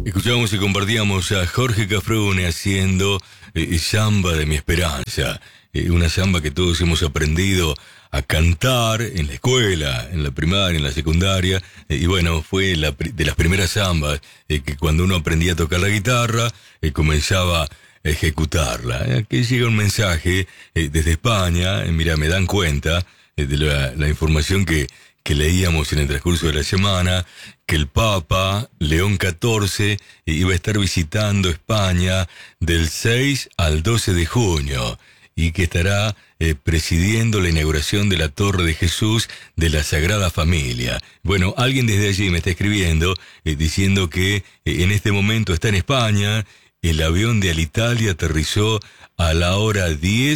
Escuchábamos y compartíamos a Jorge Cafrune haciendo Samba de mi esperanza. Una samba que todos hemos aprendido a cantar en la escuela, en la primaria, en la secundaria. Y bueno, fue de las primeras zambas que cuando uno aprendía a tocar la guitarra, comenzaba a ejecutarla. Aquí llega un mensaje desde España. Mira, me dan cuenta de la información que leíamos en el transcurso de la semana, que el Papa León XIV iba a estar visitando España del 6 al 12 de junio y que estará presidiendo la inauguración de la Torre de Jesús de la Sagrada Familia. Bueno, alguien desde allí me está escribiendo diciendo que en este momento está en España. El avión de Alitalia aterrizó a la hora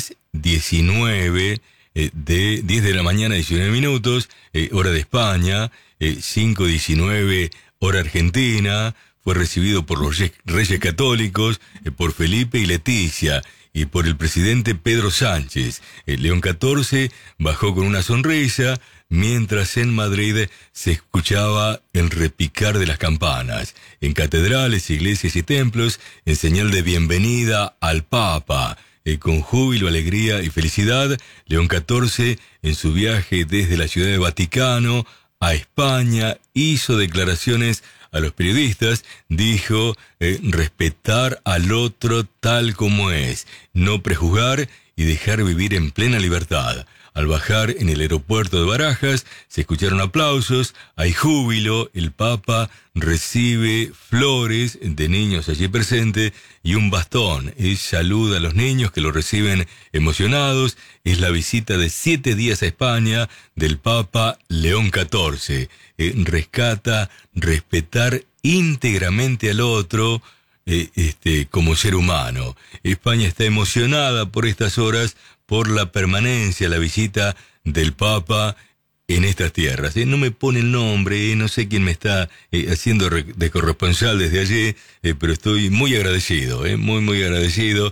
10:19 de 10 de la mañana, 19 minutos, hora de España, 5:19, hora argentina. Fue recibido por los Reyes Católicos, por Felipe y Leticia, y por el presidente Pedro Sánchez. León XIV bajó con una sonrisa, mientras en Madrid se escuchaba el repicar de las campanas. En catedrales, iglesias y templos, en señal de bienvenida al Papa. Con júbilo, alegría y felicidad, León XIV, en su viaje desde la Ciudad de Vaticano a España, hizo declaraciones a los periodistas. Dijo respetar al otro tal como es, no prejuzgar y dejar vivir en plena libertad. Al bajar en el aeropuerto de Barajas, se escucharon aplausos, hay júbilo, el Papa recibe flores de niños allí presentes y un bastón. Él saluda a los niños que lo reciben emocionados. Es la visita de 7 días a España del Papa León XIV. Rescata, respetar íntegramente al otro como ser humano. España está emocionada por estas horas, por la permanencia, la visita del Papa en estas tierras. No me pone el nombre, no sé quién me está haciendo de corresponsal desde allí, pero estoy muy agradecido, muy agradecido.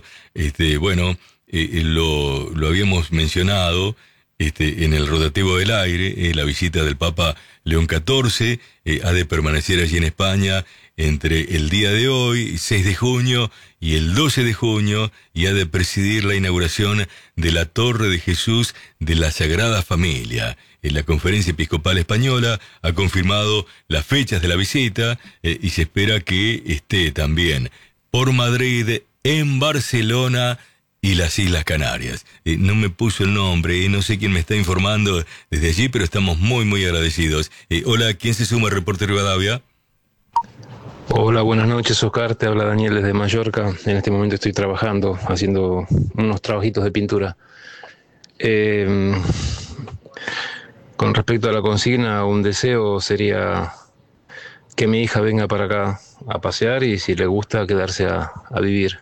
Lo habíamos mencionado en el rotativo del aire, la visita del Papa León XIV ha de permanecer allí en España entre el día de hoy, 6 de junio, y el 12 de junio, y ha de presidir la inauguración de la Torre de Jesús de la Sagrada Familia. La Conferencia Episcopal Española ha confirmado las fechas de la visita y se espera que esté también por Madrid, en Barcelona y las Islas Canarias. No me puso el nombre, no sé quién me está informando desde allí, pero estamos muy agradecidos. Hola, ¿quién se suma al reporte Rivadavia? Hola, buenas noches, Oscar. Te habla Daniel desde Mallorca. En este momento estoy trabajando, haciendo unos trabajitos de pintura. Con respecto a la consigna, un deseo sería que mi hija venga para acá a pasear y, si le gusta, quedarse a vivir.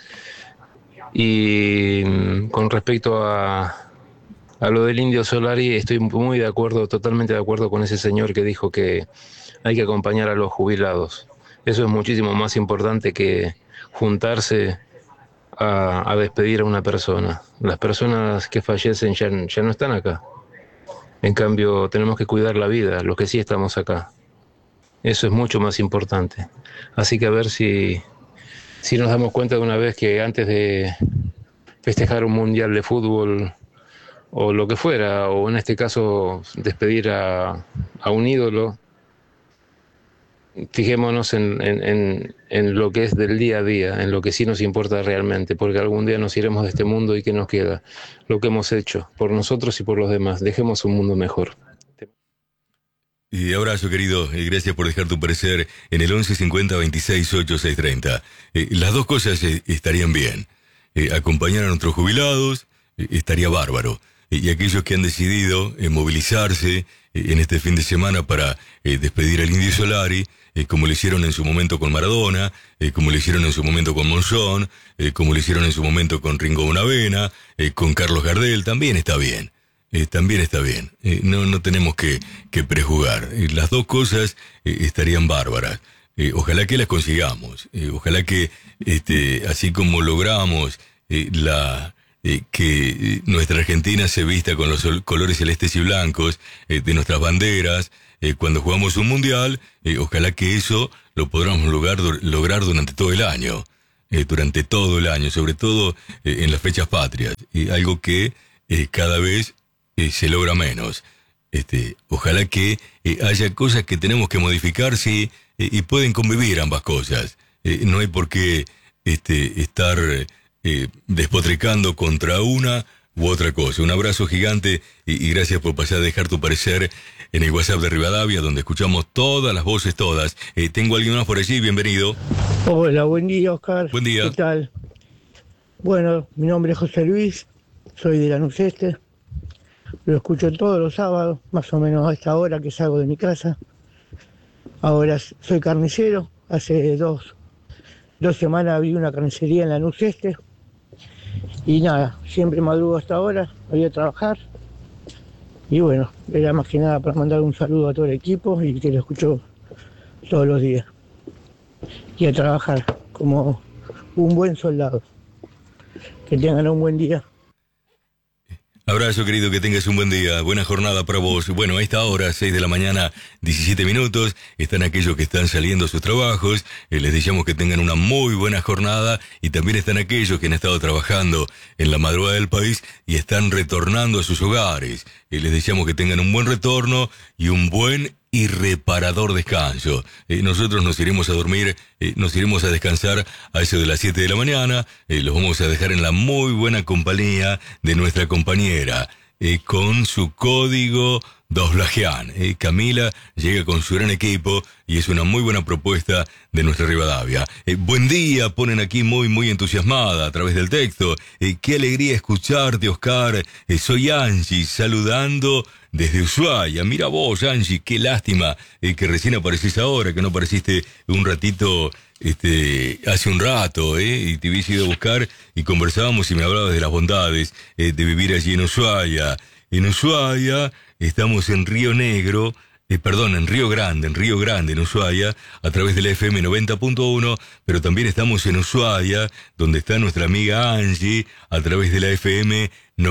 Y con respecto a lo del Indio Solari, estoy muy de acuerdo, totalmente de acuerdo con ese señor que dijo que hay que acompañar a los jubilados. Eso es muchísimo más importante que juntarse a despedir a una persona. Las personas que fallecen ya no están acá. En cambio, tenemos que cuidar la vida, los que sí estamos acá. Eso es mucho más importante. Así que a ver si nos damos cuenta de una vez que antes de festejar un mundial de fútbol o lo que fuera, o en este caso despedir a un ídolo, fijémonos en lo que es del día a día, en lo que sí nos importa realmente, porque algún día nos iremos de este mundo y ¿qué nos queda? Lo que hemos hecho por nosotros y por los demás. Dejemos un mundo mejor. Y abrazo, querido, gracias por dejar tu parecer en el 11 50 26 8 630. Las dos cosas estarían bien. Acompañar a nuestros jubilados estaría bárbaro. Y aquellos que han decidido movilizarse en este fin de semana para despedir al Indio Solari, como lo hicieron en su momento con Maradona, como lo hicieron en su momento con Monzón, como lo hicieron en su momento con Ringo Bonavena, con Carlos Gardel, también está bien. También está bien. No tenemos que prejuzgar. Las dos cosas estarían bárbaras. Ojalá que las consigamos. Ojalá que, así como logramos que nuestra Argentina se vista con los colores celestes y blancos de nuestras banderas cuando jugamos un mundial, ojalá que eso lo podamos lograr durante todo el año. Durante todo el año, sobre todo en las fechas patrias. Algo que cada vez se logra menos. Ojalá que haya cosas que tenemos que modificar, sí, y pueden convivir ambas cosas. No hay por qué estar despotricando contra una u otra cosa. Un abrazo gigante y gracias por pasar a dejar tu parecer en el WhatsApp de Rivadavia, donde escuchamos todas las voces, todas. Tengo a alguien más por allí, bienvenido. Hola, buen día, Oscar. Buen día. ¿Qué tal? Bueno, mi nombre es José Luis, soy de Lanús Este. Lo escucho todos los sábados, más o menos a esta hora que salgo de mi casa. Ahora soy carnicero, hace dos semanas abrí una carnicería en Lanús Este. Y nada, siempre madrugo hasta ahora, voy a trabajar. Y bueno, era más que nada para mandar un saludo a todo el equipo y que lo escucho todos los días. Y a trabajar como un buen soldado. Que tengan un buen día. Abrazo, querido, que tengas un buen día, buena jornada para vos. Bueno, a esta hora, 6 de la mañana, 17 minutos, están aquellos que están saliendo a sus trabajos, les deseamos que tengan una muy buena jornada, y también están aquellos que han estado trabajando en la madrugada del país y están retornando a sus hogares. Les deseamos que tengan un buen retorno y un buen y reparador descanso. Nosotros nos iremos a dormir, nos iremos a descansar a eso de las 7 de la mañana, los vamos a dejar en la muy buena compañía de nuestra compañera, con su código Doblajean. Camila llega con su gran equipo y es una muy buena propuesta de nuestra Rivadavia. Buen día, ponen aquí muy entusiasmada a través del texto. Qué alegría escucharte, Oscar. Soy Angie, saludando desde Ushuaia. Mira vos, Angie, qué lástima que recién aparecís ahora, que no apareciste un ratito hace un rato, y te hubiese ido a buscar y conversábamos y me hablabas de las bondades de vivir allí en Ushuaia. En Ushuaia estamos en Río Negro, en Río Grande, en Ushuaia, a través de la FM 90.1, pero también estamos en Ushuaia, donde está nuestra amiga Angie, a través de la FM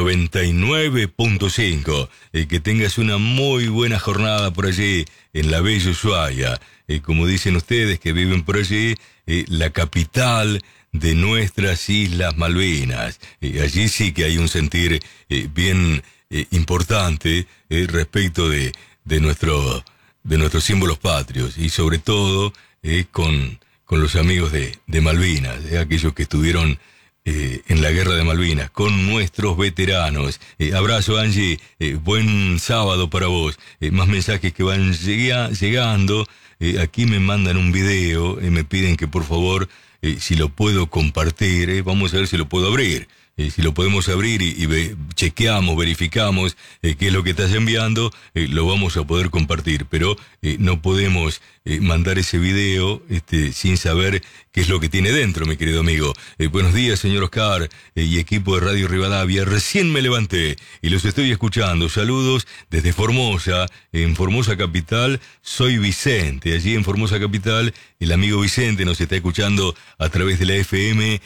99.5. Que tengas una muy buena jornada por allí, en la bella Ushuaia. Como dicen ustedes que viven por allí, la capital de nuestras Islas Malvinas. Allí sí que hay un sentir bien importante respecto de nuestros símbolos patrios, y sobre todo con los amigos de Malvinas, aquellos que estuvieron en la guerra de Malvinas, con nuestros veteranos. Abrazo, Angie, buen sábado para vos. Más mensajes que van llegando. Aquí me mandan un video, me piden que por favor, si lo puedo compartir, vamos a ver si lo puedo abrir. Si lo podemos abrir y chequeamos, verificamos qué es lo que estás enviando, lo vamos a poder compartir, pero no podemos mandar ese video sin saber qué es lo que tiene dentro, mi querido amigo. Buenos días, señor Oscar y equipo de Radio Rivadavia. Recién me levanté y los estoy escuchando. Saludos desde Formosa, en Formosa Capital. Soy Vicente. Allí en Formosa Capital, el amigo Vicente nos está escuchando a través de la FM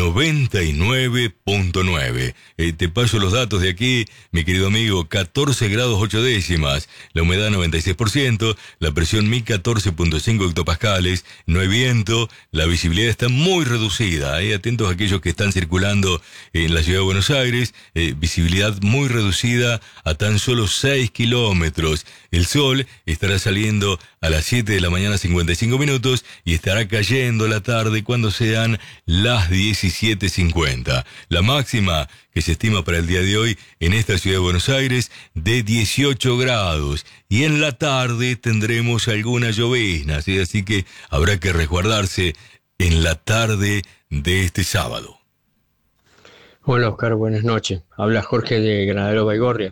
99.9. Te paso los datos de aquí, mi querido amigo. 14 grados 8 décimas, la humedad 96%, la presión 1014.5 hectopascales, no hay viento, la visibilidad está muy reducida. Atentos a aquellos que están circulando en la ciudad de Buenos Aires, visibilidad muy reducida a tan solo 6 kilómetros. El sol estará saliendo a las 7 de la mañana 55 minutos y estará cayendo la tarde cuando sean las 17:50. La máxima que se estima para el día de hoy en esta ciudad de Buenos Aires de 18 grados. Y en la tarde tendremos algunas lloviznas, así que habrá que resguardarse en la tarde de este sábado. Hola, Oscar, buenas noches. Habla Jorge de Granadero Baigorria.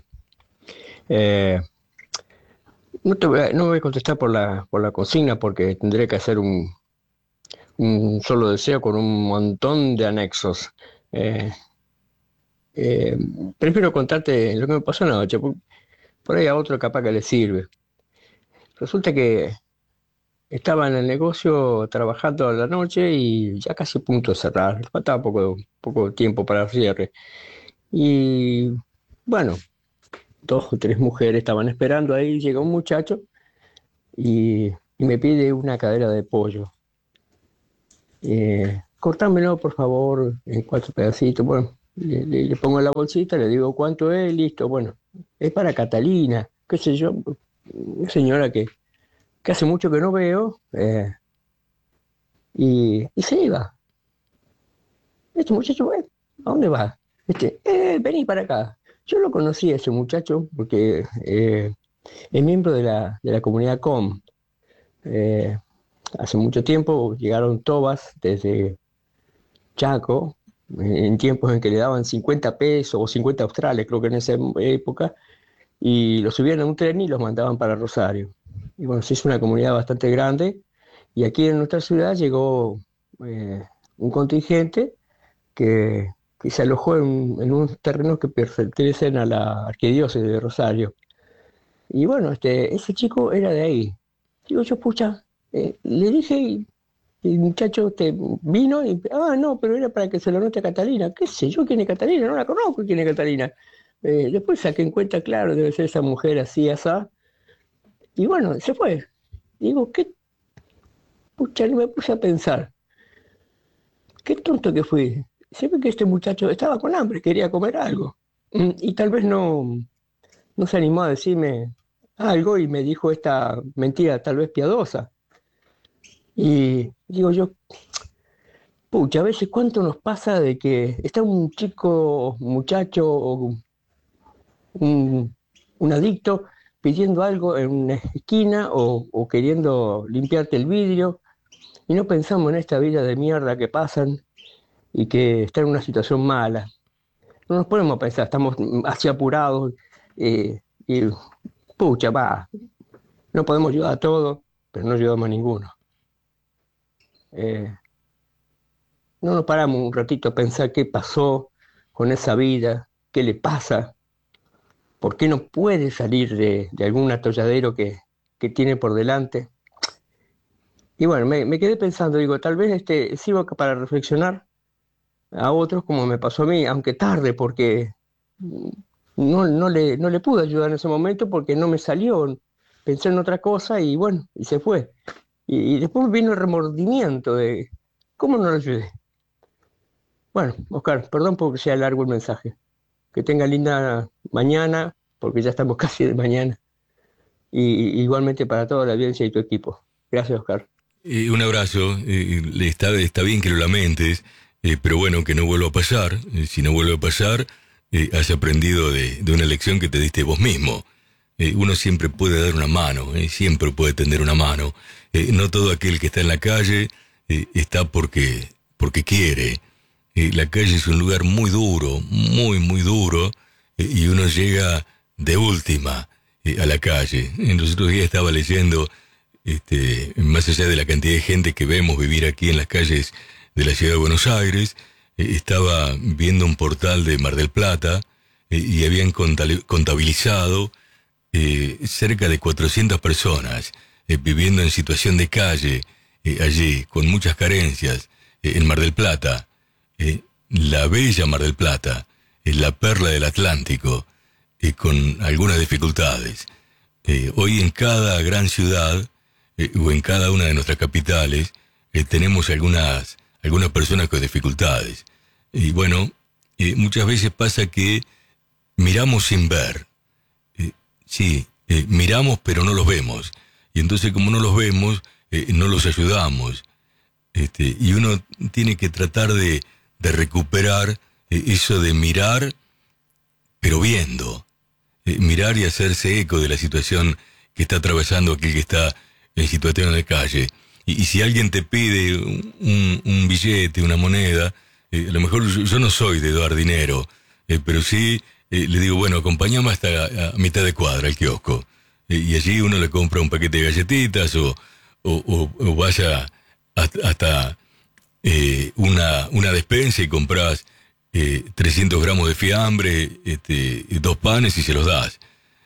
No voy a contestar por la consigna porque tendré que hacer un solo deseo con un montón de anexos. Prefiero contarte lo que me pasó anoche, por ahí a otro capaz que le sirve. Resulta que estaba en el negocio trabajando a la noche y ya casi a punto de cerrar, faltaba poco tiempo para el cierre. Y bueno, 2 o 3 mujeres estaban esperando ahí, llega un muchacho y y me pide una cadera de pollo. Cortámelo, por favor, en 4 pedacitos. Bueno, le pongo en la bolsita, le digo cuánto es, listo. Bueno, es para Catalina, qué sé yo, una señora que hace mucho que no veo, y se iba. Este muchacho, ¿a dónde va? Vení para acá. Yo lo conocí a ese muchacho porque es miembro de la comunidad COM. Eh, Hace mucho tiempo llegaron tobas desde Chaco, en tiempos en que le daban 50 pesos o 50 australes, creo que en esa época, y los subían a un tren y los mandaban para Rosario. Y bueno, se hizo una comunidad bastante grande, y aquí en nuestra ciudad llegó un contingente que se alojó en unos terrenos que pertenecen a la arquidiócesis de Rosario. Y bueno, ese chico era de ahí. Digo yo, pucha, le dije, y el muchacho vino y, no, pero era para que se lo note a Catalina. ¿Qué sé yo quién es Catalina? No la conozco quién es Catalina. Después saqué en cuenta, claro, debe ser esa mujer así, asá. Y bueno, se fue. Digo, qué pucha, me puse a pensar, qué tonto que fui. Se ve que este muchacho estaba con hambre, quería comer algo. Y tal vez no se animó a decirme algo y me dijo esta mentira tal vez piadosa. Y digo yo, pucha, a veces cuánto nos pasa de que está un chico, un muchacho o un adicto pidiendo algo en una esquina o queriendo limpiarte el vidrio y no pensamos en esta vida de mierda que pasan y que están en una situación mala. No nos ponemos a pensar, estamos así apurados y pucha, va, no podemos ayudar a todos, pero no ayudamos a ninguno. Eh, no nos paramos un ratito a pensar qué pasó con esa vida, qué le pasa, por qué no puede salir de algún atolladero que tiene por delante. Y bueno, me quedé pensando, digo, tal vez sirva para reflexionar a otros como me pasó a mí, aunque tarde, porque no le pude ayudar en ese momento porque no me salió. Pensé en otra cosa y bueno, y se fue. Y después vino el remordimiento de, ¿cómo no lo ayudé? Bueno, Oscar, perdón porque sea largo el mensaje. Que tenga linda mañana, porque ya estamos casi de mañana. Y igualmente para toda la audiencia y tu equipo. Gracias, Oscar. Un abrazo. Está bien que lo lamentes, pero bueno, que no vuelva a pasar. Si no vuelve a pasar, has aprendido de una lección que te diste vos mismo. Uno siempre puede dar una mano, siempre puede tender una mano. No todo aquel que está en la calle está porque quiere. La calle es un lugar muy duro, muy, muy duro, y uno llega de última a la calle. En los otros días estaba leyendo, más allá de la cantidad de gente que vemos vivir aquí en las calles de la ciudad de Buenos Aires, estaba viendo un portal de Mar del Plata y habían contabilizado cerca de 400 personas viviendo en situación de calle allí, con muchas carencias, en Mar del Plata. La bella Mar del Plata, la perla del Atlántico, con algunas dificultades. Hoy en cada gran ciudad o en cada una de nuestras capitales tenemos algunas personas con dificultades. Y bueno, muchas veces pasa que miramos sin ver. Sí, miramos pero no los vemos. Y entonces como no los vemos, no los ayudamos. Y uno tiene que tratar de recuperar eso de mirar, pero viendo. Mirar y hacerse eco de la situación que está atravesando aquel que está en situación de calle. Y si alguien te pide un billete, una moneda, a lo mejor yo no soy de dar dinero, pero sí le digo, bueno, acompáñame hasta a mitad de cuadra al kiosco. Y allí uno le compra un paquete de galletitas o vaya hasta una despensa y compras 300 gramos de fiambre, 2 panes y se los das.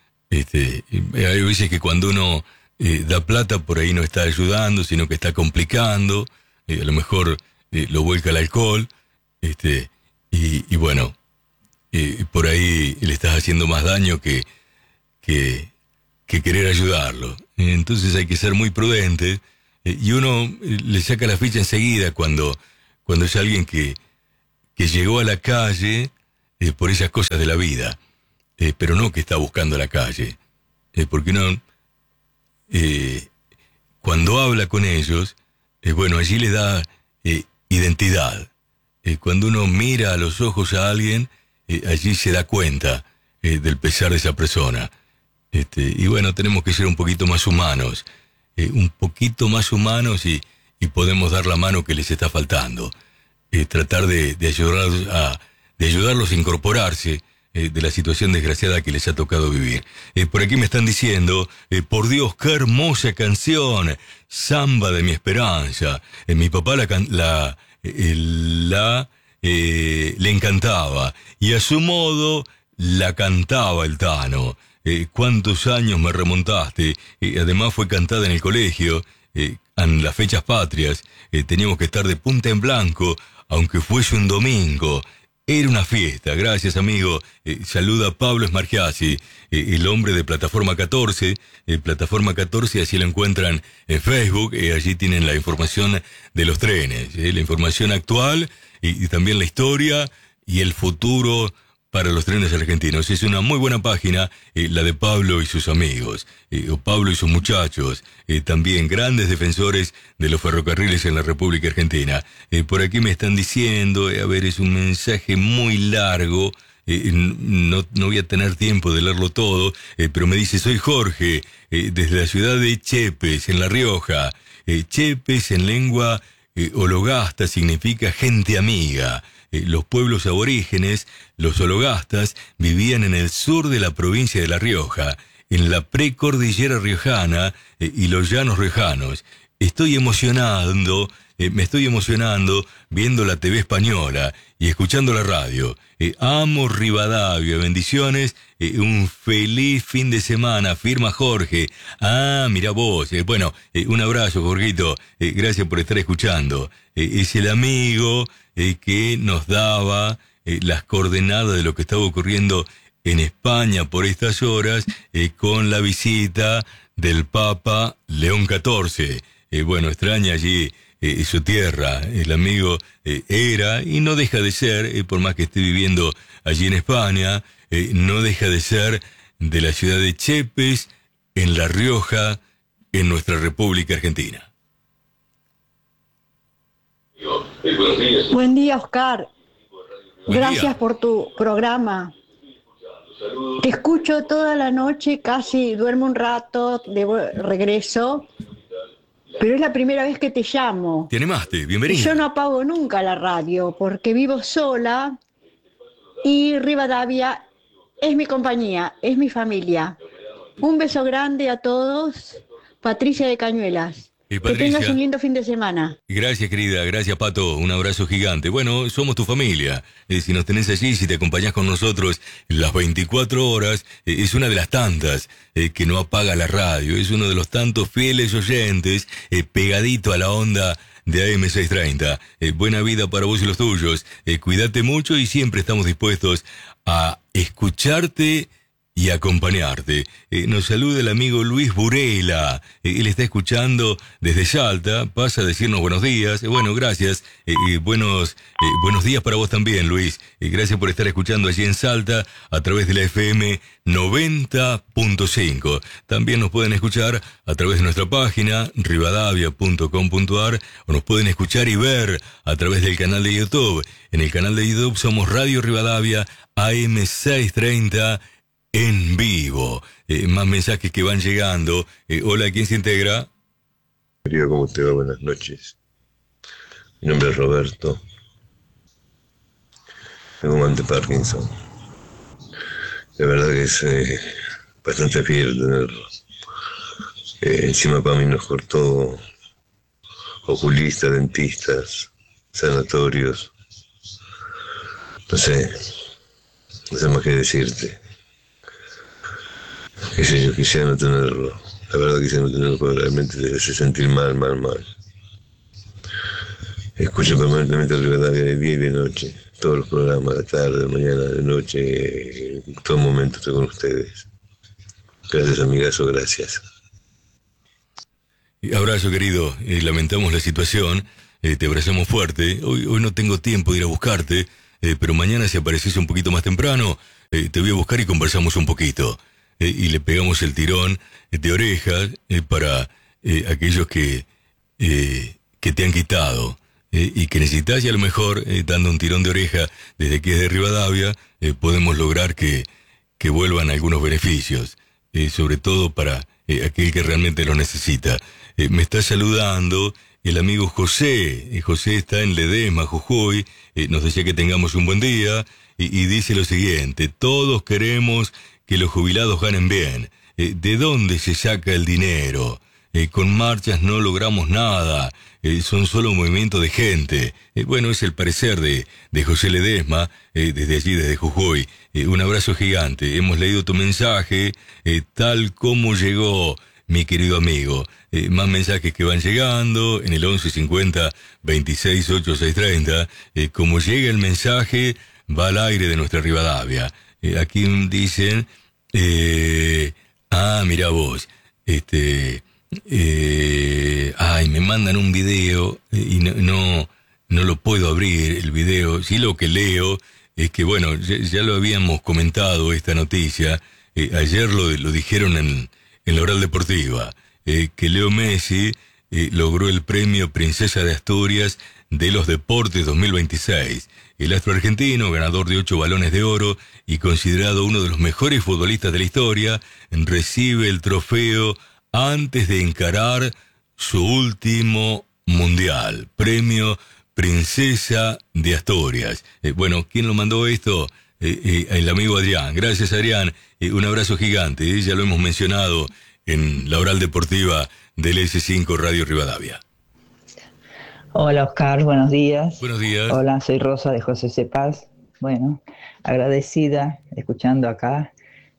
Hay veces que cuando uno da plata por ahí no está ayudando, sino que está complicando, a lo mejor lo vuelca al alcohol, y bueno, por ahí le estás haciendo más daño que querer ayudarlo. Entonces hay que ser muy prudente, y uno le saca la ficha enseguida cuando es alguien que llegó a la calle por esas cosas de la vida, pero no que está buscando la calle, porque uno cuando habla con ellos, bueno, allí le da identidad. Cuando uno mira a los ojos a alguien, allí se da cuenta del pesar de esa persona. Y bueno, tenemos que ser un poquito más humanos, y podemos dar la mano que les está faltando. Tratar de ayudarlos a incorporarse de la situación desgraciada que les ha tocado vivir. Por aquí me están diciendo, por Dios, qué hermosa canción, Samba de mi esperanza. Mi papá le encantaba, y a su modo la cantaba el Tano. ¿Cuántos años me remontaste? Además fue cantada en el colegio, en las fechas patrias. Teníamos que estar de punta en blanco, aunque fuese un domingo. Era una fiesta. Gracias, amigo. Saluda a Pablo Esmargiasi, el hombre de Plataforma 14. Plataforma 14, así lo encuentran en Facebook. Allí tienen la información de los trenes, la información actual, y también la historia y el futuro para los trenes argentinos. Es una muy buena página, la de Pablo y sus amigos, o Pablo y sus muchachos, también grandes defensores de los ferrocarriles en la República Argentina. Por aquí me están diciendo, a ver, es un mensaje muy largo, no voy a tener tiempo de leerlo todo, pero me dice, soy Jorge, desde la ciudad de Chepes, en La Rioja. Chepes en lengua ologasta significa gente amiga. Los pueblos aborígenes, los ologastas, vivían en el sur de la provincia de La Rioja, en la precordillera riojana y los llanos riojanos. Me estoy emocionando viendo la TV española y escuchando la radio. Amo Rivadavia, bendiciones, un feliz fin de semana, firma Jorge. Mira vos, bueno, un abrazo, Jorgito, gracias por estar escuchando. Es el amigo que nos daba las coordenadas de lo que estaba ocurriendo en España por estas horas, con la visita del Papa León XIV. Bueno, extraña allí su tierra. El amigo era y no deja de ser, por más que esté viviendo allí en España, no deja de ser de la ciudad de Chepes, en La Rioja, en nuestra República Argentina. Buen día, Oscar. Gracias día. por tu programa. Te escucho toda la noche, casi duermo un rato, regreso, pero es la primera vez que te llamo. Te animaste, Y bienvenido. yo no apago nunca la radio porque vivo sola y Rivadavia es mi compañía, es mi familia. Un beso grande a todos. Patricia de Cañuelas. Que Patricia, tengas un lindo fin de semana. gracias, querida, gracias, Pato, un abrazo gigante. Bueno, somos tu familia. Si nos tenés allí, si te acompañás con nosotros las 24 horas, es una de las tantas que no apaga la radio. Es uno de los tantos fieles oyentes, pegadito a la onda de AM630. Buena vida para vos y los tuyos. Cuídate mucho y siempre estamos dispuestos a escucharte y acompañarte. Nos saluda el amigo Luis Burela. Él está escuchando desde Salta. Pasa a decirnos buenos días. Bueno, gracias. Buenos días para vos también, Luis. Gracias por estar escuchando allí en Salta a través de la FM 90.5. También nos pueden escuchar a través de nuestra página rivadavia.com.ar, o nos pueden escuchar y ver a través del canal de YouTube. En el canal de YouTube somos Radio Rivadavia AM630 en vivo. Más mensajes que van llegando. Hola, ¿quién se integra? Querido, ¿cómo te va? Buenas noches. Mi nombre es Roberto. Tengo un ante Parkinson. De verdad que es bastante fiel tenerlo. Encima para mí nos cortó oculistas, dentistas, sanatorios. No sé más que decirte. Qué sé yo, quisiera no tenerlo. La verdad quisiera no tenerlo, porque realmente te hace sentir mal. Escucho permanentemente Rivadavia de día y de noche. Todos los programas, de tarde, de mañana, de noche. En todo momento estoy con ustedes. Gracias, amigazo, gracias. Abrazo, querido. Lamentamos la situación. Te abrazamos fuerte. Hoy no tengo tiempo de ir a buscarte, pero mañana, si apareces un poquito más temprano, te voy a buscar y conversamos un poquito. Y le pegamos el tirón de orejas para aquellos que te han quitado y que necesitas, y a lo mejor, dando un tirón de oreja desde aquí de Rivadavia, podemos lograr que vuelvan algunos beneficios, sobre todo para aquel que realmente lo necesita. Me está saludando el amigo José. José está en Ledesma, Jujuy. Nos desea que tengamos un buen día y dice lo siguiente: todos queremos que los jubilados ganen bien. ¿De dónde se saca el dinero? Con marchas no logramos nada. Son solo un movimiento de gente. Bueno, es el parecer de José Ledesma, desde allí, desde Jujuy. Un abrazo gigante. Hemos leído tu mensaje, tal como llegó, mi querido amigo. Más mensajes que van llegando en el 1150 26 8630. Como llega el mensaje, va al aire de nuestra Rivadavia. Aquí dicen, mira vos, me mandan un video y no lo puedo abrir el video. Sí, lo que leo es que, bueno, ya lo habíamos comentado esta noticia. Ayer lo dijeron en la Oral Deportiva, que Leo Messi logró el premio Princesa de Asturias de los Deportes 2026. El astro argentino, ganador de 8 balones de oro y considerado uno de los mejores futbolistas de la historia, recibe el trofeo antes de encarar su último mundial. Premio Princesa de Asturias. Bueno, ¿quién lo mandó esto? El amigo Adrián. Gracias, Adrián. Un abrazo gigante. Ya lo hemos mencionado en la Oral Deportiva del S5 Radio Rivadavia. Hola, Oscar, buenos días. Buenos días. Hola, soy Rosa de José C. Paz. Bueno, agradecida, escuchando acá.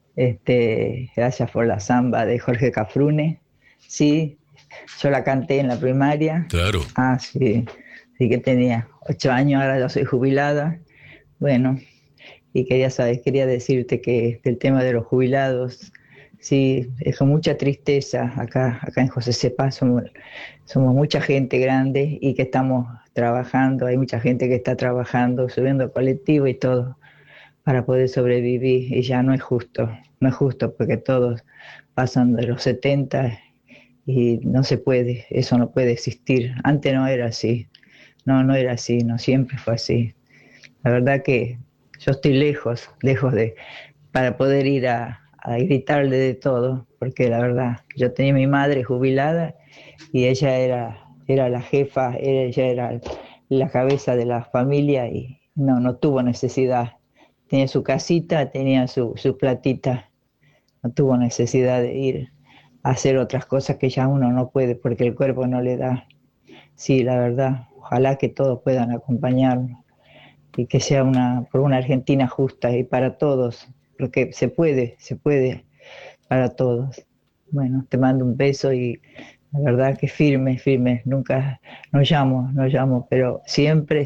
Gracias por la samba de Jorge Cafrune. Sí, yo la canté en la primaria. Claro. Sí que tenía 8 años, ahora ya soy jubilada. Bueno, y quería decirte que el tema de los jubilados, sí, es con mucha tristeza. Acá en José C. Paz somos mucha gente grande y que estamos trabajando. Hay mucha gente que está trabajando, subiendo colectivo y todo, para poder sobrevivir, y ya no es justo porque todos pasan de los 70 y no se puede, eso no puede existir. Antes no era así, no era así, no siempre fue así. La verdad que yo estoy lejos para poder ir a gritarle de todo, porque la verdad, yo tenía mi madre jubilada y ella era la jefa, ella era la cabeza de la familia y no tuvo necesidad. Tenía su casita, tenía su platita, no tuvo necesidad de ir a hacer otras cosas que ya uno no puede porque el cuerpo no le da. Sí, la verdad, ojalá que todos puedan acompañarnos y que sea por una Argentina justa y para todos, porque se puede para todos. Bueno, te mando un beso y la verdad que firme, nunca no llamo, pero siempre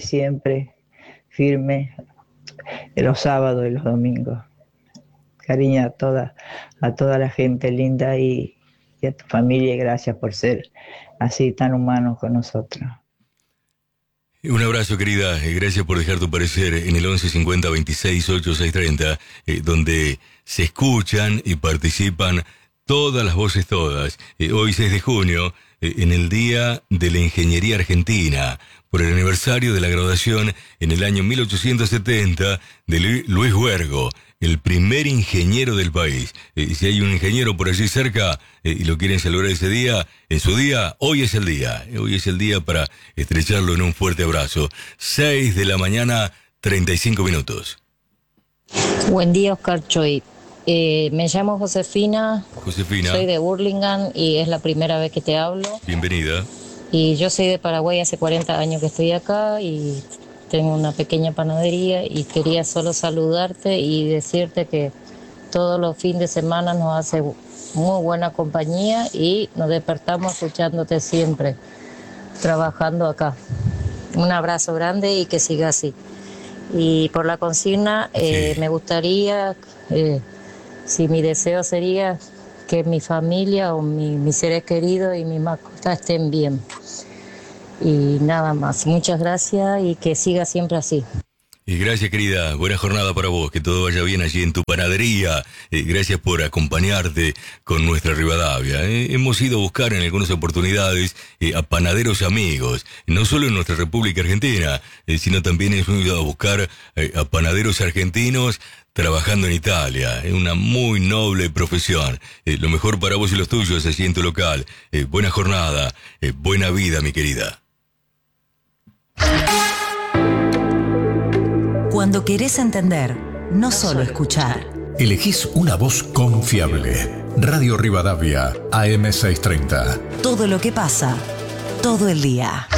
firme, los sábados y los domingos. Cariño a toda la gente linda y a tu familia, y gracias por ser así tan humanos con nosotros. Un abrazo, querida. Gracias por dejar tu parecer en el 1150 26 8630, donde se escuchan y participan todas las voces, todas. Hoy 6 de junio, en el Día de la Ingeniería Argentina, por el aniversario de la graduación en el año 1870 de Luis Huergo, el primer ingeniero del país. Si hay un ingeniero por allí cerca y lo quieren celebrar ese día, en su día, hoy es el día. Hoy es el día para estrecharlo en un fuerte abrazo. 6 de la mañana, 35 minutos. Buen día, Oscar Choy. Me llamo Josefina, soy de Burlingame y es la primera vez que te hablo. Bienvenida. Y yo soy de Paraguay, hace 40 años que estoy acá y tengo una pequeña panadería y quería solo saludarte y decirte que todos los fines de semana nos hace muy buena compañía y nos despertamos escuchándote siempre, trabajando acá. Un abrazo grande y que siga así. Y por la consigna, me gustaría, si mi deseo sería que mi familia o mis seres queridos y mis mascotas estén bien. Y nada más, muchas gracias y que siga siempre así. Y gracias, querida, buena jornada para vos, que todo vaya bien allí en tu panadería. Gracias por acompañarte con nuestra Rivadavia. Hemos ido a buscar en algunas oportunidades a panaderos amigos, no solo en nuestra República Argentina, sino también hemos ido a buscar a panaderos argentinos trabajando en Italia. Es una muy noble profesión. Lo mejor para vos y los tuyos allí en tu local. Buena jornada, buena vida, mi querida. Cuando querés entender, no solo escuchar. Elegís una voz confiable. Radio Rivadavia, AM 630. Todo lo que pasa, todo el día.